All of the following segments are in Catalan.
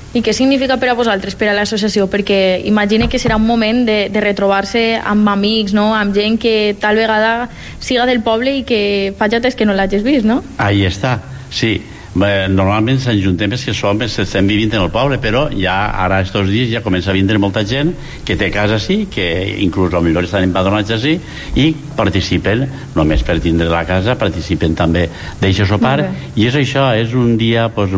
I què significa per a vosaltres, per a l'associació? Perquè imagine que serà un moment de retrobar-se amb amics, no? Amb gent que tal vegada siga del poble i que fa jates que no l'hagis vist, no? Ahí està, sí. Normalment ens ajuntem que estem vivint en el poble, però ja ara estos dies ja comença a vindre molta gent que té casa així, que inclús potser estan empadronats així i participen, només per tindre la casa participen també d'eixe sopar, i és això, és un dia pues,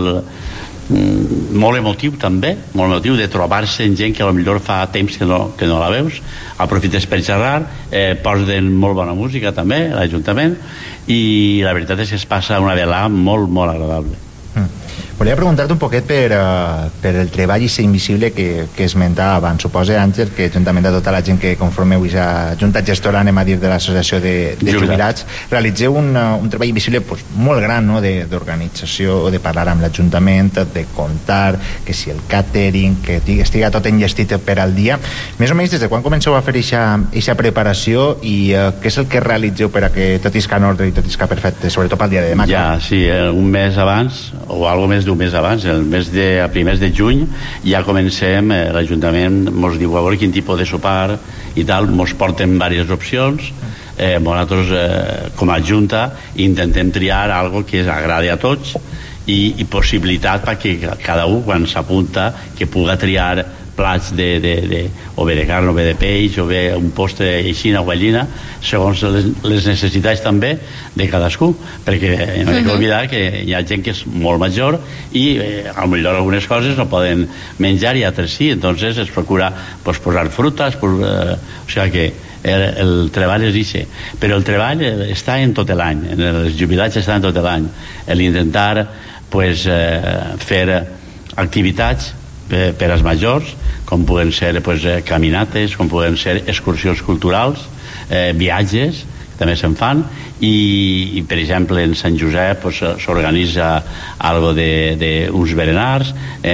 molt emotiu també, molt emotiu de trobar-se amb gent que potser fa temps que no la veus, aprofites per xerrar, posen molt bona música també l'Ajuntament, i la veritat és que es passa una velada molt, molt agradable. Volia preguntar-te un poquet per el treball i ser invisible que esmentava abans. Suposa, Àngel, que juntament de tota la gent que conformeu aquesta junta gestora, anem a dir, de l'associació de jubilats, realitzeu un treball invisible pues, molt gran, no? D'organització, de parlar amb l'Ajuntament, de comptar, que si el catering, que estiga tot enllestit per al dia. Més o menys, des de quan comenceu a fer aquesta preparació i què és el que realitzeu per a que tot isca en ordre i tot isca perfecte, sobretot pel dia de demà? Ja, sí, un mes abans, o algo més d'un mes abans, a primers de juny, ja comencem, l'Ajuntament mos diu a veure quin tipus de sopar i tal, mos porten diverses opcions, nosaltres com a Junta intentem triar algo que agradi a tots i possibilitat perquè cada un quan s'apunta que puga triar plats o bé de carn o bé de peix o bé un postre aixina o gallina segons les necessitats també de cadascú, perquè no hem d'oblidar que hi ha gent que és molt major i potser algunes coses no poden menjar i altres sí, entonces es procura pues, posar frutas o sigui que el treball és ixe, però el treball està en tot l'any, els jubilats estan en tot l'any, l'intentar pues, fer activitats per als majors, com poden ser pues, caminates, com poden ser excursions culturals, viatges, que també se'n fan, i per exemple en Sant Josep pues, s'organitza algo d'uns berenars,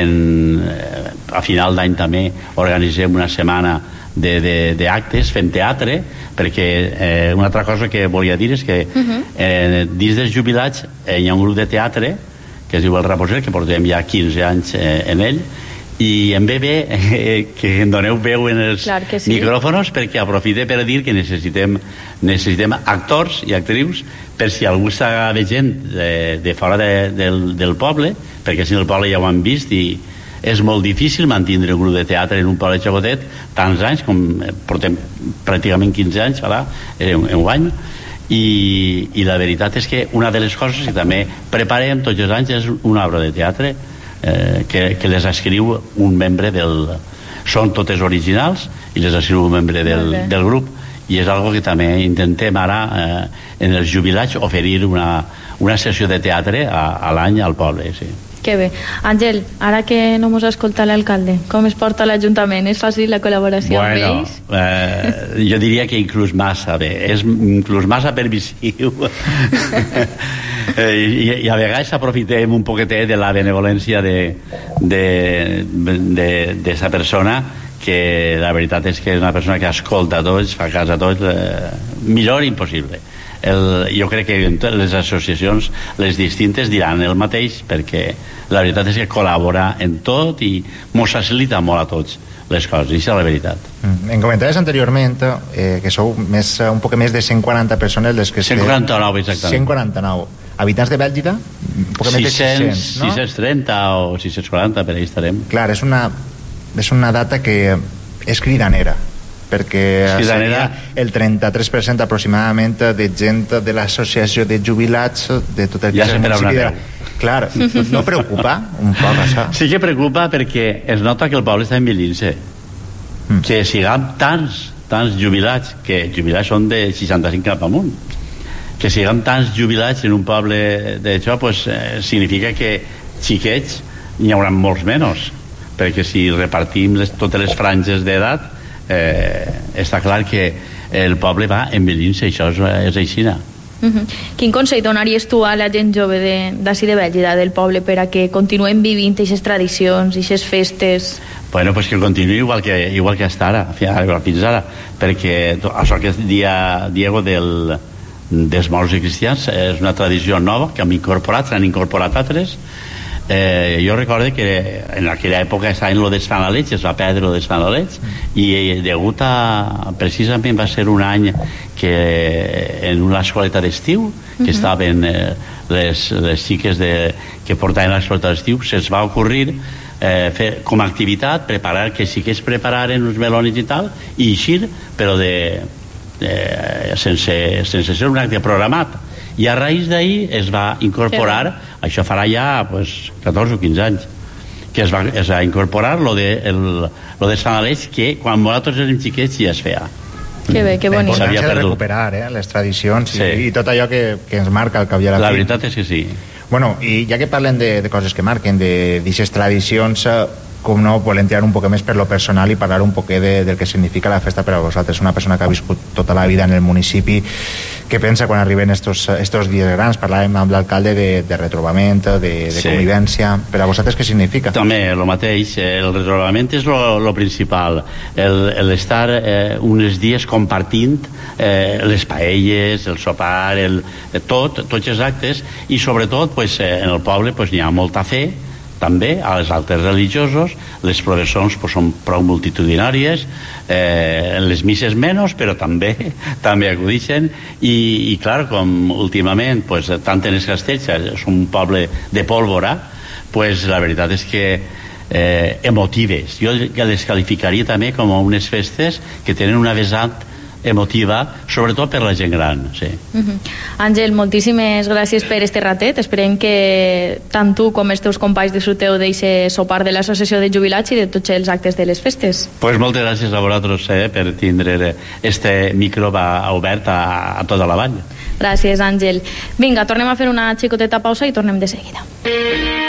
a final d'any també organitzem una setmana d'actes, fem teatre, perquè una altra cosa que volia dir és que dins dels jubilats hi ha un grup de teatre que es diu El Raposer, que portem ja 15 anys en ell, i em ve bé que em doneu veu en els micròfons perquè aprofite per dir que necessitem actors i actrius per si algú està veient de fora del poble, perquè si en el poble ja ho han vist i és molt difícil mantindre un grup de teatre en un poble xocotet tants anys, com portem pràcticament 15 anys en guany, i la veritat és que una de les coses que també preparem tots els anys és una obra de teatre que les escriu un membre són totes originals i les escriu un membre del grup, i és algo que també intentem ara en els jubilats oferir una sessió de teatre a l'any al poble, sí. Que bé. Àngel, ara que no mos escolta l'alcalde, com es porta l'Ajuntament? És fàcil la col·laboració amb ells? Jo diria que inclús massa bé, és inclús massa permissiu i a vegades aprofitem un poquetet de la benevolència d'esa persona, que la veritat és que és una persona que escolta a tots, fa cas a tots, millor impossible. Jo crec que les associacions, les distintes, diran el mateix, perquè la veritat és que col·labora en tot i mos facilita molt a tots les coses, i això és la veritat. Em comentaves anteriorment que sou un poc més de 140 persones les que... 149, exactament. 149. Habitants de Bèlgida? Un poc més de 600, no? 630 o 640, per ahí estarem. Clar, és una data que és cridanera, perquè seria el 33% aproximadament de gent de l'associació de jubilats de tot el que és el municipi. Clar, no preocupa un poc això? Sí que preocupa, perquè es nota que el poble està envellint-se, que siguem tants jubilats, que jubilats són de 65 cap amunt, que siguem tants jubilats en un poble d'això, pues, significa que xiquets n'hi haurà molts menys, perquè si repartim totes les franges d'edat està clar que el poble va envellint-se, això és aixina. Quin consell donaries tu a la gent jove d'ací de Bèlgida, del poble, per a que continuem vivint aquestes tradicions, aquestes festes? Bueno, pues que continuï igual que està ara, fins ara, perquè això que dia Diego dels morts i cristians és una tradició nova que hem incorporat, s'han incorporat altres, jo recordo que en aquella època estava en lo d'Esfanalets, es va perdre lo d'Esfanalets, i degut a precisament va ser un any que en una escoleta d'estiu que estaven les xiques que portaven l'escoleta d'estiu, se'ls va ocorrir fer com a activitat preparar, que sí que es prepararen uns melones i tal, i eixir, però sense ser un acte programat, i a raïs d'ahir es va incorporar, això farà ja 14 o 15 anys que es va incorporar lo d'Esfanalets, que quan nosaltres érem xiquets ja es feia. Que bé, que bonic. S'havia de recuperar les tradicions i tot allò que ens marca el cap i a la fi. La veritat és que sí. Bueno, i ja que parlen de coses que marquen, d'aixes tradicions, com no, volem tirar un poc més per lo personal i parlar un poc del que significa la festa per a vosaltres. Una persona que ha viscut tota la vida en el municipi, què pensa quan arriben estos dies grans? Parlàvem amb l'alcalde de retrobament, de convivència. Per a vosaltres què significa? També el mateix, el retrobament és lo principal, l'estar uns dies compartint les paelles, el sopar, tots els actes, i sobretot en el poble n'hi ha molta fe, també a les actes religiosos, les processons són prou multitudinàries, les misses menys, però també acudixen, i clar, com últimament tant en els castells és un poble de pólvora, la veritat és que emotives, jo les qualificaria també com unes festes que tenen una vessant emotiva, sobretot per la gent gran, sí. Àngel, moltíssimes gràcies per este ratet. Esperem que tant tu com els teus companys disfruteu d'aquest sopar de l'associació de jubilats i de tots els actes de les festes. Moltes gràcies a vosaltres per tindre este micro obert a tota la vall. Gràcies, Àngel. Vinga, tornem a fer una xicoteta pausa i tornem de seguida.